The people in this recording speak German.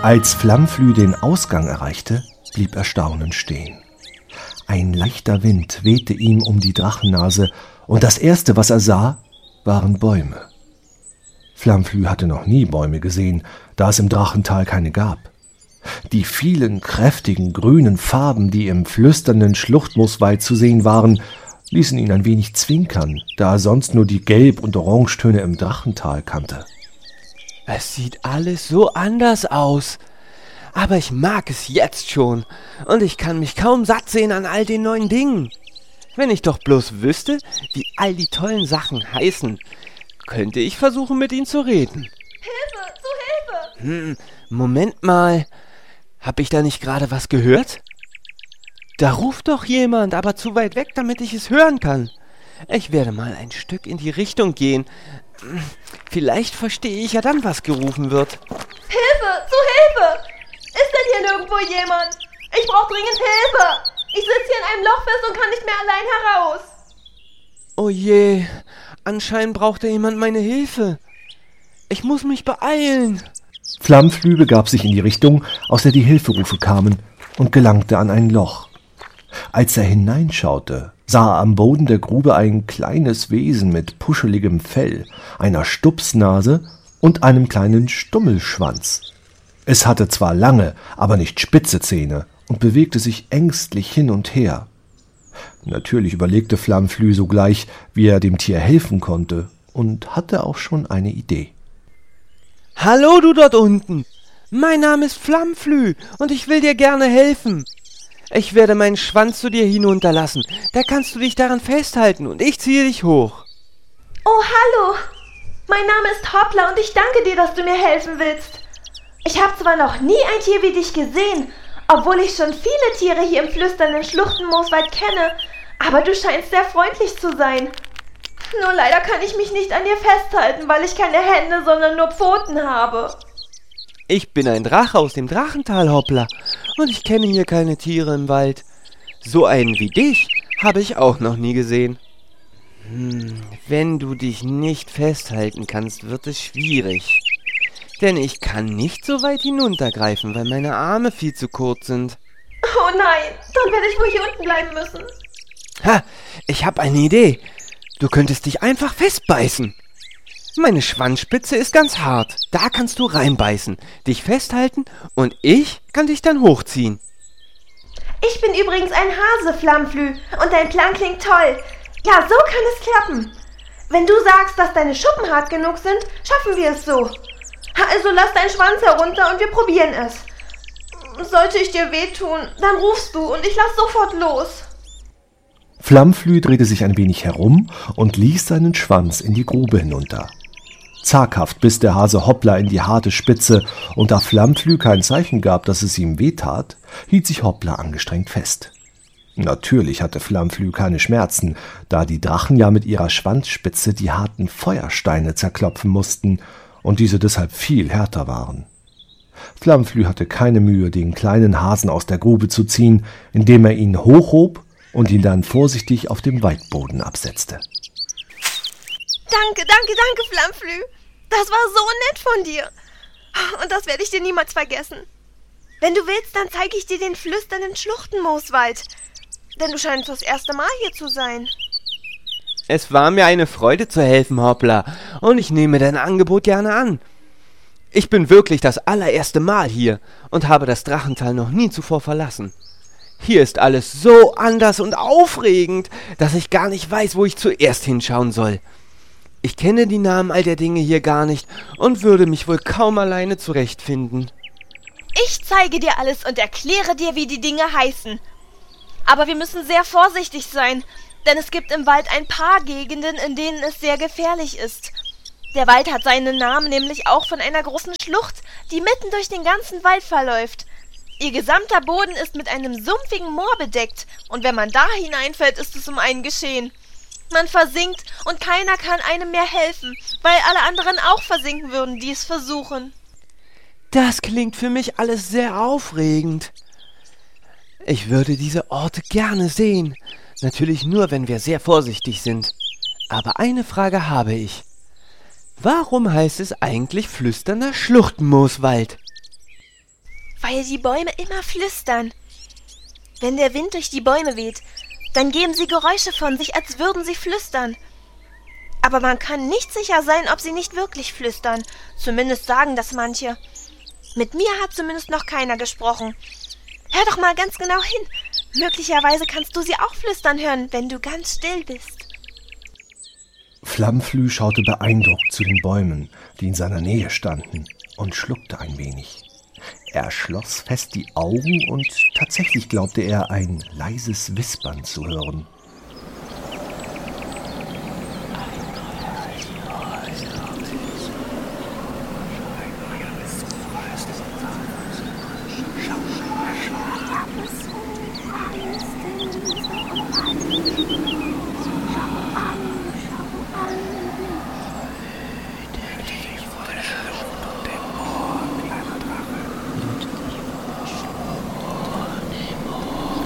Als Flammflü den Ausgang erreichte, blieb er staunend stehen. Ein leichter Wind wehte ihm um die Drachennase, und das Erste, was er sah, waren Bäume. Flammflü hatte noch nie Bäume gesehen, da es im Drachental keine gab. Die vielen kräftigen grünen Farben, die im flüsternden Schluchtmooswald zu sehen waren, ließen ihn ein wenig zwinkern, da er sonst nur die Gelb- und Orangetöne im Drachental kannte. Es sieht alles so anders aus. Aber ich mag es jetzt schon. Und ich kann mich kaum satt sehen an all den neuen Dingen. Wenn ich doch bloß wüsste, wie all die tollen Sachen heißen, könnte ich versuchen, mit ihnen zu reden. Hilfe, zu Hilfe! Moment mal. Hab ich da nicht gerade was gehört? Da ruft doch jemand, aber zu weit weg, damit ich es hören kann. Ich werde mal ein Stück in die Richtung gehen. Vielleicht verstehe ich ja dann, was gerufen wird. Hilfe, zu Hilfe! Ist denn hier nirgendwo jemand? Ich brauche dringend Hilfe! Ich sitze hier in einem Loch fest und kann nicht mehr allein heraus. Oh je, anscheinend brauchte jemand meine Hilfe. Ich muss mich beeilen. Flammflü begab sich in die Richtung, aus der die Hilferufe kamen, und gelangte an ein Loch. Als er hineinschaute, sah er am Boden der Grube ein kleines Wesen mit puscheligem Fell, einer Stupsnase und einem kleinen Stummelschwanz. Es hatte zwar lange, aber nicht spitze Zähne und bewegte sich ängstlich hin und her. Natürlich überlegte Flammflü sogleich, wie er dem Tier helfen konnte, und hatte auch schon eine Idee. Hallo, du dort unten! Mein Name ist Flammflü und ich will dir gerne helfen. Ich werde meinen Schwanz zu dir hinunterlassen. Da kannst du dich daran festhalten und ich ziehe dich hoch. Oh, hallo! Mein Name ist Hoppla und ich danke dir, dass du mir helfen willst. Ich habe zwar noch nie ein Tier wie dich gesehen, obwohl ich schon viele Tiere hier im flüsternden Schluchtenmooswald kenne, aber du scheinst sehr freundlich zu sein. Nur leider kann ich mich nicht an dir festhalten, weil ich keine Hände, sondern nur Pfoten habe. Ich bin ein Drache aus dem Drachental, Hoppla, und ich kenne hier keine Tiere im Wald. So einen wie dich habe ich auch noch nie gesehen. Wenn du dich nicht festhalten kannst, wird es schwierig. Denn ich kann nicht so weit hinuntergreifen, weil meine Arme viel zu kurz sind. Oh nein, dann werde ich wohl hier unten bleiben müssen. Ha, ich habe eine Idee. Du könntest dich einfach festbeißen. Meine Schwanzspitze ist ganz hart. Da kannst du reinbeißen, dich festhalten und ich kann dich dann hochziehen. Ich bin übrigens ein Hase, Flammflü, und dein Plan klingt toll. Ja, so kann es klappen. Wenn du sagst, dass deine Schuppen hart genug sind, schaffen wir es so. Also lass deinen Schwanz herunter und wir probieren es. Sollte ich dir wehtun, dann rufst du und ich lass sofort los. Flammflü drehte sich ein wenig herum und ließ seinen Schwanz in die Grube hinunter. Zaghaft biss der Hase Hoppla in die harte Spitze, und da Flammflü kein Zeichen gab, dass es ihm wehtat, hielt sich Hoppla angestrengt fest. Natürlich hatte Flammflü keine Schmerzen, da die Drachen ja mit ihrer Schwanzspitze die harten Feuersteine zerklopfen mussten und diese deshalb viel härter waren. Flammflü hatte keine Mühe, den kleinen Hasen aus der Grube zu ziehen, indem er ihn hochhob und ihn dann vorsichtig auf dem Waldboden absetzte. Danke, Flammflü. Das war so nett von dir. Und das werde ich dir niemals vergessen. Wenn du willst, dann zeige ich dir den flüsternden Schluchtenmooswald. Denn du scheinst das erste Mal hier zu sein. Es war mir eine Freude zu helfen, Hoppla, und ich nehme dein Angebot gerne an. Ich bin wirklich das allererste Mal hier und habe das Drachental noch nie zuvor verlassen. Hier ist alles so anders und aufregend, dass ich gar nicht weiß, wo ich zuerst hinschauen soll. Ich kenne die Namen all der Dinge hier gar nicht und würde mich wohl kaum alleine zurechtfinden. Ich zeige dir alles und erkläre dir, wie die Dinge heißen. Aber wir müssen sehr vorsichtig sein, denn es gibt im Wald ein paar Gegenden, in denen es sehr gefährlich ist. Der Wald hat seinen Namen nämlich auch von einer großen Schlucht, die mitten durch den ganzen Wald verläuft. Ihr gesamter Boden ist mit einem sumpfigen Moor bedeckt, und wenn man da hineinfällt, ist es um einen geschehen. Man versinkt und keiner kann einem mehr helfen, weil alle anderen auch versinken würden, die es versuchen. Das klingt für mich alles sehr aufregend. Ich würde diese Orte gerne sehen. Natürlich nur, wenn wir sehr vorsichtig sind. Aber eine Frage habe ich. Warum heißt es eigentlich flüsternder Schluchtenmooswald? Weil die Bäume immer flüstern. Wenn der Wind durch die Bäume weht, dann geben sie Geräusche von sich, als würden sie flüstern. Aber man kann nicht sicher sein, ob sie nicht wirklich flüstern. Zumindest sagen das manche. Mit mir hat zumindest noch keiner gesprochen. Hör doch mal ganz genau hin. Möglicherweise kannst du sie auch flüstern hören, wenn du ganz still bist. Flammflüh schaute beeindruckt zu den Bäumen, die in seiner Nähe standen, und schluckte ein wenig. Er schloss fest die Augen und tatsächlich glaubte er, ein leises Wispern zu hören.